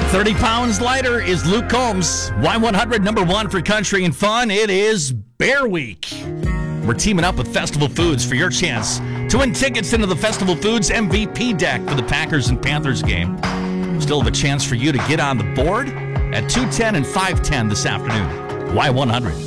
30 pounds lighter is Luke Combs. Y100, number one for country and fun. It is Bear Week. We're teaming up with Festival Foods for your chance to win tickets into the Festival Foods MVP deck for the Packers and Panthers game. Still have a chance for you to get on the board at 2:10 and 5:10 this afternoon. Y100.